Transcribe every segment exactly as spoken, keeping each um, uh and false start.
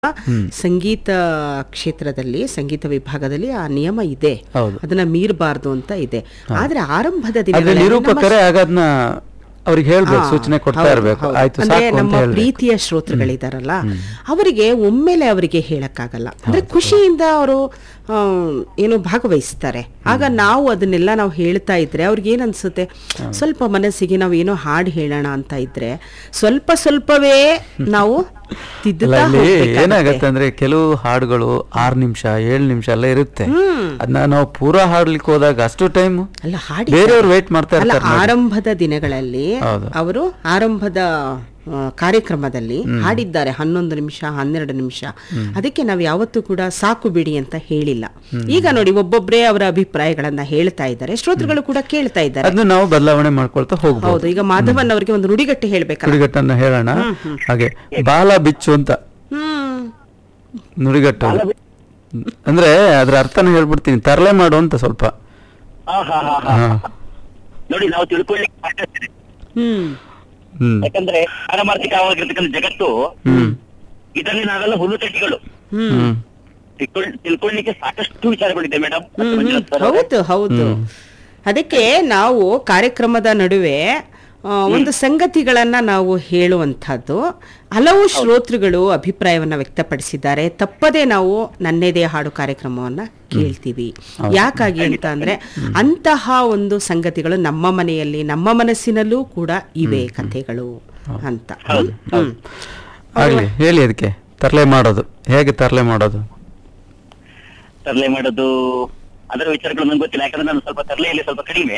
ಸಂಗೀತ ಕ್ಷೇತ್ರದಲ್ಲಿ ಸಂಗೀತ ವಿಭಾಗದಲ್ಲಿ ಆ ನಿಯಮ ಇದೆ, ಹೌದು. ಅದನ್ನ ಮೀರಬಾರ್ದು ಅಂತ ಇದೆ. ಆದ್ರೆ ಆರಂಭದ ಆದ್ರೆ ದಿನಗಳಲ್ಲಿ ನಿರೂಪಕರೇ ಆಗದ್ನ ಅವ್ರಿಗೆ ಹೇಳ್ಬೇಕು, ಸೂಚನೆ ಕೊಡ್ತಾ ಇರ್ಬೇಕು. ಆಯ್ತು ಅಂದ್ರೆ ಸಾಕು ಅಂತ ನಮ್ಮ ಹೇಳ್ಬೇಕು. ಪ್ರೀತಿಯ ಶ್ರೋತೃಗಳಿದಾರಲ್ಲ ಅವರಿಗೆ ಒಮ್ಮೆಲೆ ಅವರಿಗೆ ಹೇಳಕ್ಕಾಗಲ್ಲ. ಅಂದ್ರೆ ಖುಷಿಯಿಂದ ಅವರು ಏನು ಭಾಗವಹಿಸ್ತಾರೆ. ಆಗ ನಾವು ಅದನ್ನೆಲ್ಲ ನಾವು ಹೇಳ್ತಾ ಇದ್ರೆ ಅವ್ರಿಗೆ ಏನ್ ಅನ್ಸುತ್ತೆ, ಸ್ವಲ್ಪ ಮನಸ್ಸಿಗೆ ನಾವು ಏನೋ ಹಾಡು ಹೇಳೋಣ ಅಂತ ಇದ್ರೆ ಸ್ವಲ್ಪ ಸ್ವಲ್ಪವೇ ನಾವು ಅಲ್ಲ, ಇಲ್ಲಿ ಏನಾಗತ್ತೆ ಅಂದ್ರೆ ಕೆಲವು ಹಾಡುಗಳು ಆರ್ ನಿಮಿಷ ಏಳು ನಿಮಿಷ ಎಲ್ಲ ಇರುತ್ತೆ. ಅದನ್ನ ನಾವು ಪೂರಾ ಹಾಡ್ಲಿಕ್ಕೆ ಹೋದಾಗ ಅಷ್ಟು ಟೈಮ್ ಅಲ್ಲ ಹಾಡಿ ಬೇರೆಯವ್ರು ವೇಟ್ ಮಾಡ್ತಾ ಅಲ್ಲ ಇರ್ತಾರೆ. ಆರಂಭದ ದಿನಗಳಲ್ಲಿ ಅವರು ಆರಂಭದ ಆ, ಕಾರ್ಯಕ್ರಮದಲ್ಲಿ ಹಾಡಿದ್ದಾರೆ ಹನ್ನೊಂದು ನಿಮಿಷ ಹನ್ನೆರಡು ನಿಮಿಷ. ಅದಕ್ಕೆ ನಾವು ಯಾವತ್ತೂ ಕೂಡ ಸಾಕು ಬಿಡಿ ಅಂತ ಹೇಳಿಲ್ಲ. ಈಗ ನೋಡಿ ಒಬ್ಬೊಬ್ಬರೇ ಅವರ ಅಭಿಪ್ರಾಯಗಳನ್ನ ಹೇಳ್ತಾ ಇದ್ದಾರೆ, ಶ್ರೋತೃಗಳು ಕೂಡ ಕೇಳ್ತಾ ಇದ್ದಾರೆ. ಅದನ್ನ ನಾವು ಬದಲಾವಣೆ ಮಾಡ್ಕೊಳ್ತಾ ಹೋಗ್ಬೋದು. ಹೌದು, ಈಗ ಮಾಧವನ್ ಅವರಿಗೆ ಒಂದು ನುಡಿಗಟ್ಟು ಹೇಳ್ಬೇಕಲ್ಲ. ನುಡಿಗಟ್ಟನ್ನ ಹೇಳೋಣ. ಹಾಗೆ ಬಾಲ ಬಿಚ್ಚು ಅಂತ ಹ್ಮ್ ನುಡಿಗಟ್ಟು ಅದು. ಅಂದ್ರೆ ಅದ್ರ ಅರ್ಥನ ಹೇಳ್ಬಿಡ್ತೀನಿ, ತರಲೆ ಮಾಡು ಅಂತ ಸ್ವಲ್ಪ. ಹಾ. ನೋಡಿ, ನಾವು ತಿಳ್ಕೊಳ್ಳಿಕ್ಕೆ ಸಾಕಷ್ಟಿದೆ. ಹ್ಮ್ ಹ್ಮ್ ಯಾಕಂದ್ರೆ ಪಾರಮಾರ್ಥಿಕವಾಗಿರ್ತಕ್ಕಂಥ ಜಗತ್ತು ಇದರಲ್ಲಿ ನಾವೆಲ್ಲ ಹುಲ್ಲು ತಟ್ಟಿಗಳು. ಹ್ಮ್ ತಿಳ್ಕೊಳ್- ತಿಳ್ಕೊಳ್ಳಿಕ್ಕೆ ಸಾಕಷ್ಟು ವಿಚಾರಗಳಿದೆ ಮೇಡಮ್. ಹ್ಮ್, ಹ್ಮ್. ಹೌದು ಹೌದು. ಅದಕ್ಕೆ ನಾವು ಕಾರ್ಯಕ್ರಮದ ನಡುವೆ ಆ, ಒಂದು ಸಂಗತಿಗಳನ್ನ ನಾವು ಹೇಳುವಂತಹದ್ದು. ಹಲವು ಶ್ರೋತೃಗಳು ಅಭಿಪ್ರಾಯವನ್ನ ವ್ಯಕ್ತಪಡಿಸಿದ್ದಾರೆ. ತಪ್ಪದೇ ನಾವು ನನ್ನೆದೆ ಹಾಡು ಕಾರ್ಯಕ್ರಮವನ್ನ ಕೇಳ್ತೀವಿ. ಯಾಕಾಗಿ ಅಂತ ಅಂದ್ರೆ ಅಂತಹ ಒಂದು ಸಂಗತಿಗಳು ನಮ್ಮ ಮನೆಯಲ್ಲಿ ನಮ್ಮ ಮನಸ್ಸಿನಲ್ಲೂ ಕೂಡ ಇವೆ ಕಥೆಗಳು ಅಂತ. ಹ್ಮ್ ಆಗ್ಲಿ ಹೇಳಿ, ಅದಕ್ಕೆ ತರಲೆ ಮಾಡೋದು ಹೇಗೆ ತರಲೆ ಮಾಡೋದು? ತರಲೆ ಮಾಡೋದು ಅದರ ವಿಚಾರಗಳು ನಂಗೆ ಗೊತ್ತಿಲ್ಲ, ಯಾಕಂದ್ರೆ ನಾನು ಸ್ವಲ್ಪ ತರಲೆಯಲ್ಲಿ ಸ್ವಲ್ಪ ಕಡಿಮೆ.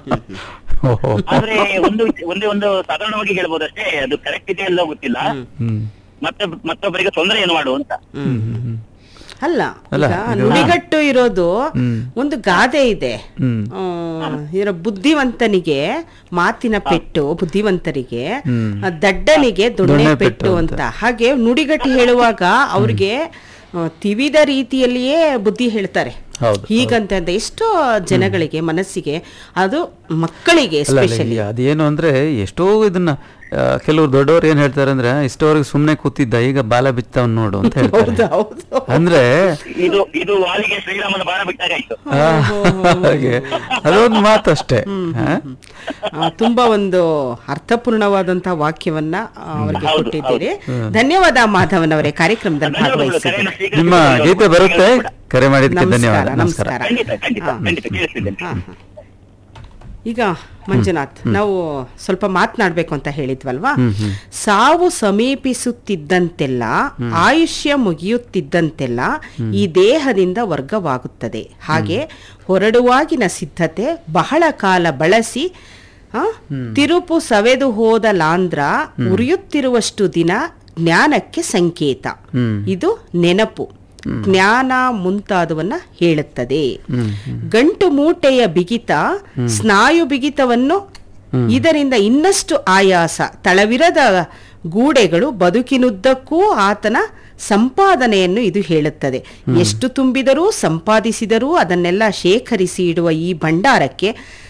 ಓಹೋ. ಆದ್ರೆ ಒಂದು ವಿಚ- ಒಂದೇ ಒಂದು ಸಾಧಾರಣವಾಗಿ ಹೇಳ್ಬೋದಷ್ಟೇ, ಅದು ಕರೆಕ್ಟ್ ಇದೆ ಅಲ್ಲ ಗೊತ್ತಿಲ್ಲ. ಹ್ಮ್ ಮತ್ತೆ ಮತ್ತೊಬ್ಬರಿಗೆ ತೊಂದರೆ ಏನು ಮಾಡು ಅಂತ. ಹ್ಮ್ ಹ್ಮ್ ಅಲ್ಲ, ಅಲ್ಲ, ಈಗ ಇದು- ನುಡಿಗಟ್ಟು ಇರೋದು ಹ್ಮ್. ಒಂದು ಗಾದೆ ಇದೆ. ಹ್ಮ್. ಆ, ಇರೋ ಬುದ್ಧಿವಂತನಿಗೆ ಮಾತಿನ ಪೆಟ್ಟು, ಬುದ್ಧಿವಂತರಿಗೆ ಹ್ಮ್. ಆ, ದಡ್ಡನಿಗೆ ದೊಣ್ಣೆ ದೊಣ್ಣೆ ಪೆಟ್ಟು ಪೆಟ್ಟು ಅಂತ. ಹಾಗೆ ನುಡಿಗಟ್ಟು ಹೇಳುವಾಗ ಅವ್ರಿಗೆ ಆ, ತಿವಿದ ರೀತಿಯಲ್ಲಿಯೇ ಬುದ್ಧಿ ಹೇಳ್ತಾರೆ. ಹೌದು, ಹೀಗಂತ ಅಂತ ಎಷ್ಟೋ ಜನಗಳಿಗೆ ಮನಸ್ಸಿಗೆ, ಅದು ಮಕ್ಕಳಿಗೆ ಅಲ್ಲ, ಅಲ್ಲ, ಎಸ್ಪೆಷಲಿ. ಇಲ್ಲಿ ಅದೇನು ಅಂದ್ರೆ ಎಷ್ಟೋ ಇದನ್ನ ಆ, ಕೆಲವ್ರು ದೊಡ್ಡವ್ರು ಏನ್ ಹೇಳ್ತಾರೆ ಅಂದ್ರೆ, ಇಷ್ಟವರೆಗೆ ಸುಮ್ನೆ ಕೂತಿದ್ದ ಈಗ ಬಾಲ ಬಿಚ್ಚವನ್ ನೋಡು ಅಂತ ಹೇಳ್ತಾರೆ. ಹೌದು ಹೌದು. ಅಂದ್ರೆ ಇದು ಇದು ವಾಲಿಗೆ ಶ್ರೀರಾಮನ ಬಾಣ ಬಿಟ್ಟಾಗಾಯ್ತು. ಆ, ಹಾಗೆ ಅದೊಂದು ಮಾತು ಅಷ್ಟೇ. ಹಾ? ಆ, ತುಂಬಾ ಒಂದು ಅರ್ಥಪೂರ್ಣವಾದಂತಹ ವಾಕ್ಯವನ್ನ ಆ, ಅವರಿಗೆ ಹೌದು, ಕೊಟ್ಟಿದ್ದೀರಿ. ಧನ್ಯವಾದ ಮಾಧವನ್ ಅವರೇ, ಕಾರ್ಯಕ್ರಮದಲ್ಲಿ ಭಾಗವಹಿಸಿದ್ದೀರಿ. ಕರೆಯನ್ನು ಸ್ವೀಕರಿಸಿ- ನಿಮ್ಮ ಗೀತೆ ಬರುತ್ತೆ, ಕರೆ ಮಾಡಿದ್ದಕ್ಕೆ ಧನ್ಯವಾದ. ನಮಸ್ಕಾರ, ನಮಸ್ಕಾರ. ನಮಸ್ಕಾರ. ಖಂಡಿತ ಖಂಡಿತ ಹಾ. ಖಂಡಿತ ಕೇಳಿಸ್ತಿದ್ದೇನೆ. ಹಾ, ಹಾ. ಈಗ ಮಂಜುನಾಥ್, ನಾವು ಸ್ವಲ್ಪ ಮಾತನಾಡ್ಬೇಕು ಅಂತ ಹೇಳಿದ್ವಲ್ವಾ? ಸಾವು ಸಮೀಪಿಸುತ್ತಿದ್ದಂತೆಲ್ಲ, ಆಯುಷ್ಯ ಮುಗಿಯುತ್ತಿದ್ದಂತೆಲ್ಲ ಈ ದೇಹದಿಂದ ವರ್ಗವಾಗುತ್ತದೆ. ಹಾಗೆ ಹೊರಡುವಾಗಿನ ಸಿದ್ಧತೆ ಬಹಳ ಕಾಲ ಬಳಸಿ ಆ, ತಿರುಪು ಸವೆದು ಹೋದ ಲಾಂದ್ರ ಉರಿಯುತ್ತಿರುವಷ್ಟು ದಿನ ಜ್ಞಾನಕ್ಕೆ ಸಂಕೇತ. ಇದು ನೆನಪು, ಜ್ಞಾನ ಮುಂತಾದವನ್ನ ಹೇಳುತ್ತದೆ. ಗಂಟು ಮೂಟೆಯ ಬಿಗಿತ, ಸ್ನಾಯು ಬಿಗಿತವನ್ನು, ಇದರಿಂದ ಇನ್ನಷ್ಟು ಆಯಾಸ, ತಳವಿರದ ಗೂಡೆಗಳು, ಬದುಕಿನುದ್ದಕ್ಕೂ ಆತನ ಸಂಪಾದನೆಯನ್ನು ಇದು ಹೇಳುತ್ತದೆ. ಎಷ್ಟು ತುಂಬಿದರೂ ಸಂಪಾದಿಸಿದರೂ ಅದನ್ನೆಲ್ಲ ಶೇಖರಿಸಿ ಇಡುವ ಈ ಭಂಡಾರಕ್ಕೆ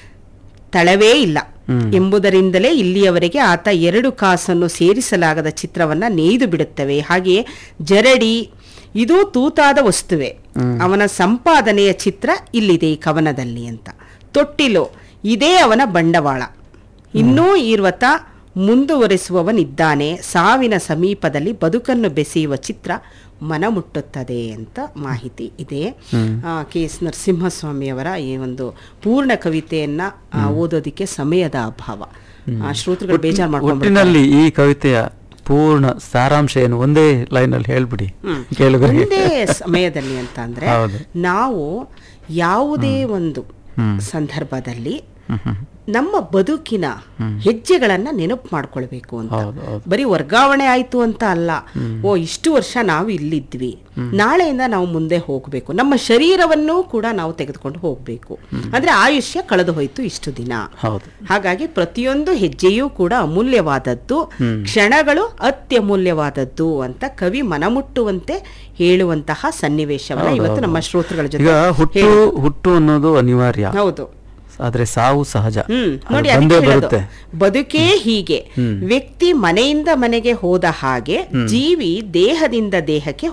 ತಳವೇ ಇಲ್ಲ ಎಂಬುದರಿಂದಲೇ ಇಲ್ಲಿಯವರೆಗೆ ಆತ ಎರಡು ಕಾಸನ್ನು ಸೇರಿಸಲಾಗದ ಚಿತ್ರವನ್ನ ನೇಯ್ದು ಬಿಡುತ್ತವೆ. ಹಾಗೆಯೇ ಜರಡಿ, ಇದು ತೂತಾದ ವಸ್ತುವೆ, ಅವನ ಸಂಪಾದನೆಯ ಚಿತ್ರ ಇಲ್ಲಿದೆ ಈ ಕವನದಲ್ಲಿ ಅಂತ. ತೊಟ್ಟಿಲು, ಇದೇ ಅವನ ಬಂಡವಾಳ. ಇನ್ನೂ ಈರ್ವತ ಮುಂದುವರೆಸುವವನಿದ್ದಾನೆ. ಸಾವಿನ ಸಮೀಪದಲ್ಲಿ ಬದುಕನ್ನು ಬೆಸೆಯುವ ಚಿತ್ರ ಮನ ಮುಟ್ಟುತ್ತದೆ ಅಂತ ಮಾಹಿತಿ ಇದೆ. ಕೆ ಎಸ್ ನರಸಿಂಹಸ್ವಾಮಿಯವರ ಈ ಒಂದು ಪೂರ್ಣ ಕವಿತೆಯನ್ನ ಆ, ಓದೋದಿಕ್ಕೆ ಸಮಯದ ಅಭಾವ. ಆ, ಶ್ರೋತೃಗಳು ಬೇಜಾರು ಮಾಡ್ಕೊಂಡು ಒಟ್ಟಿನಲ್ಲಿ ಈ ಕವಿತೆಯ ಪೂರ್ಣ ಸಾರಾಂಶ ಏನು ಒಂದೇ ಲೈನ್ ಅಲ್ಲಿ ಹೇಳ್ಬಿಡಿ ಕೇಳುಗರಿಗೆ. ಒಂದೇ ಸಮಯದಲ್ಲಿ ಅಂತ ಅಂದ್ರೆ, ಹೌದು. ನಾವು ಯಾವುದೇ ಒಂದು ಸಂದರ್ಭದಲ್ಲಿ ನಮ್ಮ ಬದುಕಿನ ಹೆಜ್ಜೆಗಳನ್ನ ನೆನಪು ಮಾಡ್ಕೊಳ್ಬೇಕು ಅಂತ. ಹೌದು, ಹೌದು. ಬರೀ ವರ್ಗಾವಣೆ ಆಯ್ತು ಅಂತ ಅಲ್ಲ. ಓ, ಇಷ್ಟು ವರ್ಷ ನಾವು ಇಲ್ಲಿದ್ವಿ, ನಾಳೆಯಿಂದ ನಾವು ಮುಂದೆ ಹೋಗ್ಬೇಕು, ನಮ್ಮ ಶರೀರವನ್ನು ಕೂಡ ನಾವು ತೆಗೆದುಕೊಂಡು ಹೋಗ್ಬೇಕು. ಅಂದ್ರೆ ಆಯುಷ್ಯ ಕಳೆದು ಹೋಯ್ತು ಇಷ್ಟು ದಿನ. ಹೌದು. ಹಾಗಾಗಿ ಪ್ರತಿಯೊಂದು ಹೆಜ್ಜೆಯೂ ಕೂಡ ಅಮೂಲ್ಯವಾದದ್ದು, ಕ್ಷಣಗಳು ಅತ್ಯಮೂಲ್ಯವಾದದ್ದು ಅಂತ ಕವಿ ಮನಮುಟ್ಟುವಂತೆ ಹೇಳುವಂತಹ ಸನ್ನಿವೇಶವನ್ನ ಇವತ್ತು ನಮ್ಮ ಶ್ರೋತೃಗಳ ಈಗ ಜೊತೆ ಹುಟ್ಟು ಹುಟ್ಟು ಅನ್ನೋದು ಅನಿವಾರ್ಯ. ಹೌದು. ಆದ್ರೆ ಸಾವು ಸಹಜ, ಹ್ಮ್ ಅದು ನೋಡಿ ಬಂದೇ ಅದಕ್ಕೆ ಹೇಳೋದು, ಬರುತ್ತೆ. ಬದುಕೇ ಹೀಗೆ, ವ್ಯಕ್ತಿ ಮನೆಯಿಂದ ಮನೆಗೆ ಹೋದ ಹಾಗೆ ಜೀವಿ ದೇಹದಿಂದ ದೇಹಕ್ಕೆ